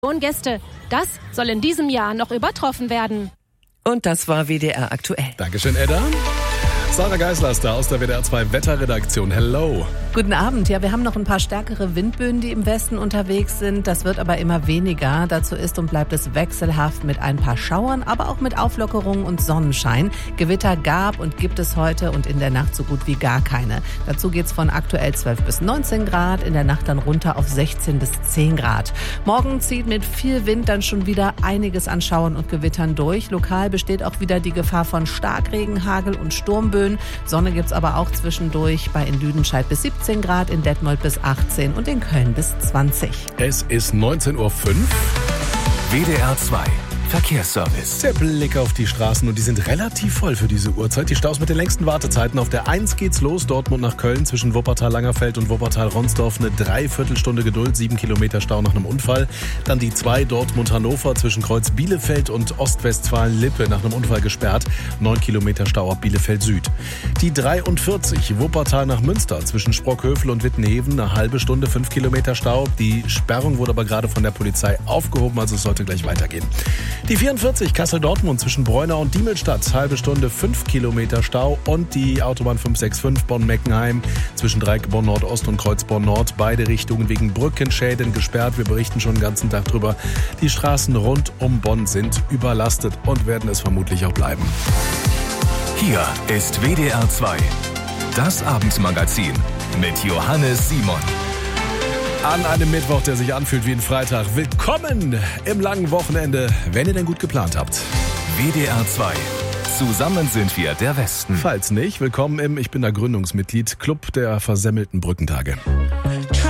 Gäste. Das soll in diesem Jahr noch übertroffen werden. Und das war WDR aktuell. Dankeschön, Edda. Sarah Geisler ist da aus der WDR 2 Wetterredaktion. Hello. Guten Abend. Ja, wir haben noch ein paar stärkere Windböen, die im Westen unterwegs sind. Das wird aber immer weniger. Dazu ist und bleibt es wechselhaft mit ein paar Schauern, aber auch mit Auflockerung und Sonnenschein. Gewitter gab und gibt es heute und in der Nacht so gut wie gar keine. Dazu geht's von aktuell 12 bis 19 Grad, in der Nacht dann runter auf 16 bis 10 Grad. Morgen zieht mit viel Wind dann schon wieder einiges an Schauern und Gewittern durch. Lokal besteht auch wieder die Gefahr von Starkregen, Hagel und Sturmböen. Sonne gibt's aber auch zwischendurch, bei in Lüdenscheid bis 17 Grad, in Detmold bis 18 und in Köln bis 20. Es ist 19:05 Uhr. WDR 2 Verkehrsservice. Der Blick auf die Straßen und die sind relativ voll für diese Uhrzeit. Die Staus mit den längsten Wartezeiten. Auf der 1 geht's los, Dortmund nach Köln zwischen Wuppertal-Langerfeld und Wuppertal-Ronsdorf. Eine Dreiviertelstunde Geduld, 7 Kilometer Stau nach einem Unfall. Dann die 2 Dortmund-Hannover zwischen Kreuz Bielefeld und Ostwestfalen-Lippe nach einem Unfall gesperrt. 9 Kilometer Stau ab Bielefeld Süd. Die 43 Wuppertal nach Münster zwischen Sprockhövel und Wittenheven. Eine halbe Stunde, 5 Kilometer Stau. Die Sperrung wurde aber gerade von der Polizei aufgehoben, also es sollte gleich weitergehen. Die 44 Kassel-Dortmund zwischen Breunau und Diemelstadt, halbe Stunde, 5 Kilometer Stau. Und die Autobahn 565 Bonn-Meckenheim zwischen Dreieckborn Nordost und Kreuzborn Nord, beide Richtungen wegen Brückenschäden gesperrt. Wir berichten schon den ganzen Tag drüber. Die Straßen rund um Bonn sind überlastet und werden es vermutlich auch bleiben. Hier ist WDR 2, das Abendmagazin mit Johannes Simon. An einem Mittwoch, der sich anfühlt wie ein Freitag. Willkommen im langen Wochenende, wenn ihr denn gut geplant habt. WDR 2. Zusammen sind wir der Westen. Falls nicht, willkommen im Ich bin da Gründungsmitglied Club der versemmelten Brückentage.